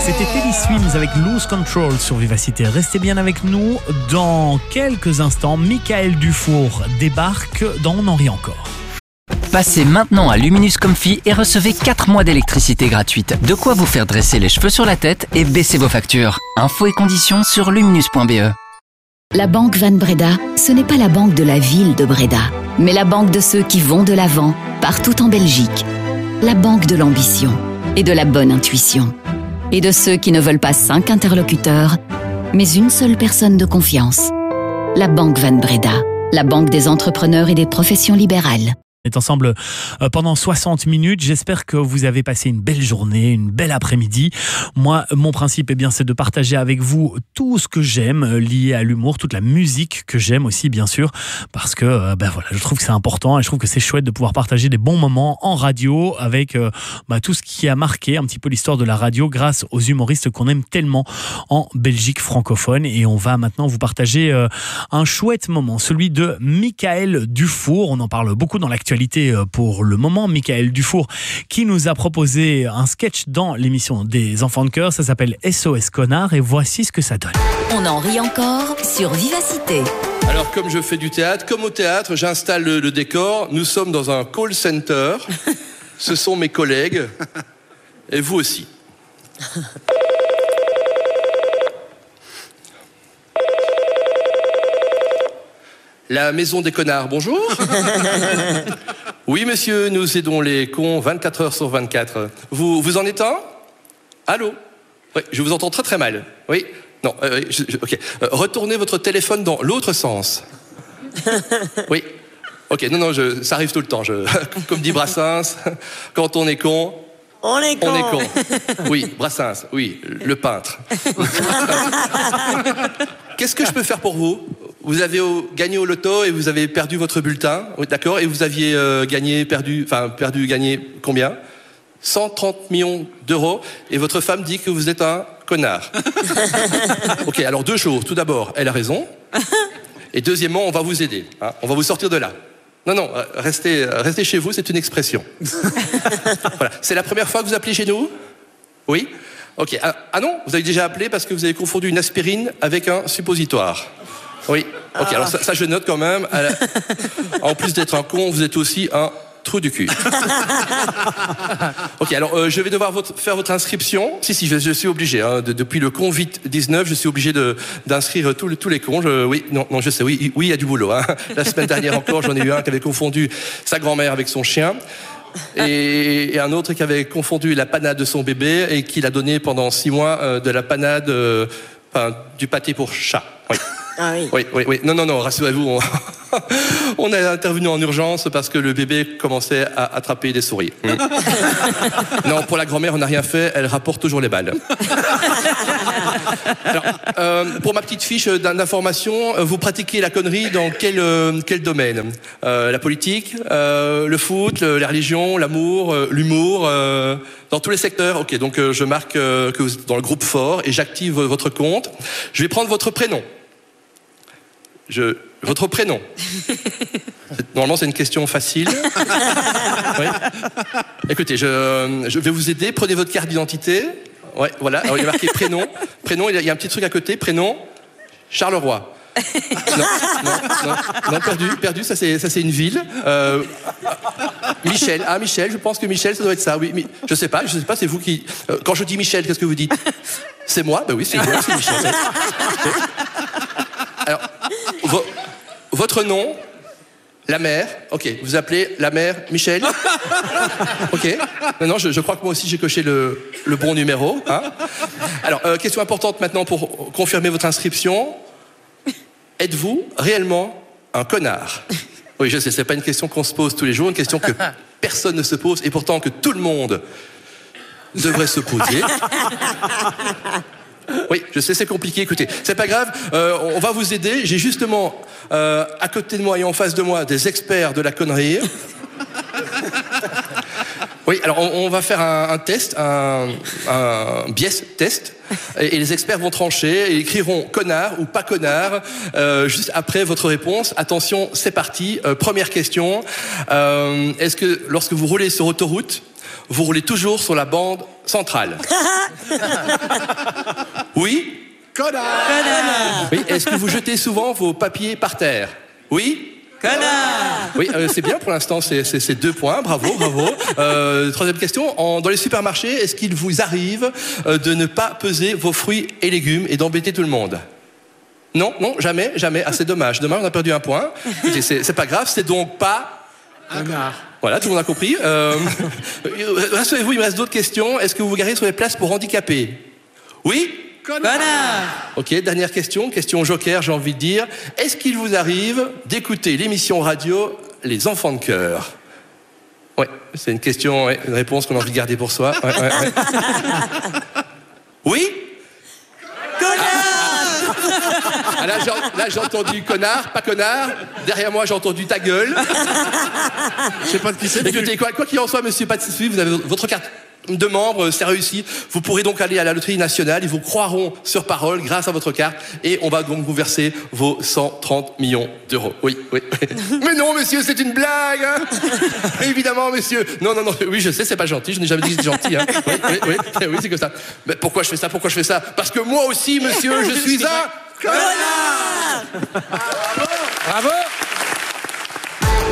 C'était Teddy Swims avec Lose Control sur Vivacité. Restez bien avec nous. Dans quelques instants, Michael Dufour débarque dans On en rit encore. Passez maintenant à Luminous Comfy et recevez 4 mois d'électricité gratuite. De quoi vous faire dresser les cheveux sur la tête et baisser vos factures. Infos et conditions sur luminous.be. La banque Van Breda, ce n'est pas la banque de la ville de Breda, mais la banque de ceux qui vont de l'avant, partout en Belgique. La banque de l'ambition et de la bonne intuition. Et de ceux qui ne veulent pas 5 interlocuteurs, mais une seule personne de confiance. La banque Van Breda, la banque des entrepreneurs et des professions libérales. On est ensemble pendant 60 minutes. J'espère que vous avez passé une belle journée, une belle après-midi. Moi, mon principe, c'est de partager avec vous tout ce que j'aime lié à l'humour, toute la musique que j'aime aussi, bien sûr, parce que je trouve que c'est important et je trouve que c'est chouette de pouvoir partager des bons moments en radio avec tout ce qui a marqué un petit peu l'histoire de la radio grâce aux humoristes qu'on aime tellement en Belgique francophone. Et on va maintenant vous partager un chouette moment, celui de Michael Dufour. On en parle beaucoup dans l'actualité pour le moment. Michael Dufour qui nous a proposé un sketch dans l'émission des Enfants de Cœur. Ça s'appelle SOS Connard et voici ce que ça donne. On en rit encore sur Vivacité. Alors, comme je fais du théâtre, comme au théâtre, j'installe le décor. Nous sommes dans un call center. Ce sont mes collègues. Et vous aussi. La maison des connards, bonjour. Oui, monsieur, nous aidons les cons 24 heures sur 24. Vous en êtes un? Allô? Oui, je vous entends très très mal. Oui? Non, ok. Retournez votre téléphone dans l'autre sens. Oui. Ok, non, ça arrive tout le temps. Comme dit Brassens, quand on est con... On est con. Oui, Brassens, oui, le peintre. Qu'est-ce que je peux faire pour vous? Vous avez gagné au loto et vous avez perdu votre bulletin, oui, d'accord? Et vous aviez gagné combien? 130 millions d'euros. Et votre femme dit que vous êtes un connard. Ok, alors 2 choses. Tout d'abord, elle a raison. Et deuxièmement, on va vous aider. Hein, on va vous sortir de là. Non, restez chez vous, c'est une expression. Voilà. C'est la première fois que vous appelez chez nous? Oui? Ok. Ah non, vous avez déjà appelé parce que vous avez confondu une aspirine avec un suppositoire. Oui. Ok, alors ça je note quand même. En plus d'être un con, vous êtes aussi un trou du cul. Ok, alors je vais devoir faire votre inscription. Si, je suis obligé. Hein, depuis le Covid-19, je suis obligé d'inscrire tous les cons. Oui, je sais. Oui, il y a du boulot. Hein. La semaine dernière encore, j'en ai eu un qui avait confondu sa grand-mère avec son chien. Et un autre qui avait confondu la panade de son bébé et qui l'a donné pendant 6 mois de la panade, du pâté pour chat. Oui. Ah oui. Oui. Non, rassurez-vous, on est intervenu en urgence parce que le bébé commençait à attraper des souris. Non, pour la grand-mère, on n'a rien fait, elle rapporte toujours les balles. Alors, pour ma petite fiche d'information, vous pratiquez la connerie dans quel domaine? La politique, le foot, la religion, l'amour, l'humour, dans tous les secteurs. Ok, donc je marque que vous êtes dans le groupe fort et j'active votre compte. Je vais prendre votre prénom. Votre prénom. Normalement, c'est une question facile. Oui. Écoutez, je vais vous aider. Prenez votre carte d'identité. Ouais, voilà. Alors, il y a marqué prénom. Prénom, il y a un petit truc à côté. Prénom, Charleroi. Non, perdu. Ça, c'est une ville. Michel. Ah, Michel. Je pense que Michel, ça doit être ça. Oui, mais je sais pas. C'est vous qui. Quand je dis Michel, qu'est-ce que vous dites? C'est moi. Ben oui, c'est moi. C'est Michel. Alors, votre nom, la mère, ok, vous appelez la mère Michel? Ok, non, je crois que moi aussi j'ai coché le bon numéro. Hein. Alors, question importante maintenant pour confirmer votre inscription. Êtes-vous réellement un connard? Oui, je sais, c'est pas une question qu'on se pose tous les jours, une question que personne ne se pose et pourtant que tout le monde devrait se poser. Oui, je sais, c'est compliqué. Écoutez, c'est pas grave, on va vous aider. J'ai justement à côté de moi et en face de moi des experts de la connerie. Oui, alors on va faire un test, un biais test, et les experts vont trancher et écriront connard ou pas connard juste après votre réponse. Attention, c'est parti. Première question. Est-ce que lorsque vous roulez sur autoroute, vous roulez toujours sur la bande centrale. Oui? Connard. Oui, est-ce que vous jetez souvent vos papiers par terre? Oui? Connard. Oui, c'est bien pour l'instant, c'est 2 points, bravo. Troisième question, dans les supermarchés, est-ce qu'il vous arrive de ne pas peser vos fruits et légumes et d'embêter tout le monde? Non, jamais. Ah, c'est dommage, on a perdu 1 point. Écoutez, c'est pas grave, c'est donc pas... Connard. Voilà, tout le monde a compris. Rassurez-vous, il me reste d'autres questions. Est-ce que vous vous garez sur les places pour handicapés? Oui? Connard. Ok, dernière question joker, j'ai envie de dire. Est-ce qu'il vous arrive d'écouter l'émission radio Les Enfants de Cœur? Ouais, c'est une question, une réponse qu'on a envie de garder pour soi. Ouais. Oui? Ah, là, j'ai entendu connard, pas connard. Derrière moi, j'ai entendu ta gueule. Je sais pas de qui c'est. Écoutez, quoi qu'il en soit, monsieur Patissoui, vous avez votre carte de membre, c'est réussi. Vous pourrez donc aller à la loterie nationale. Ils vous croiront sur parole grâce à votre carte. Et on va donc vous verser vos 130 millions d'euros. Oui. Mais non, monsieur, c'est une blague, hein. Évidemment, monsieur. Non. Oui, je sais, c'est pas gentil. Je n'ai jamais dit que c'était gentil, hein. Oui, c'est comme ça. Mais pourquoi je fais ça? Parce que moi aussi, monsieur, je suis un... Connard. Bravo.